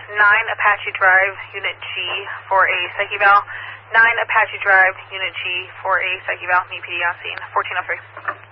9 Apache Drive, Unit G for a psych eval. 9 Apache Drive, Unit G for a psych eval. Meet PD on scene. 1403.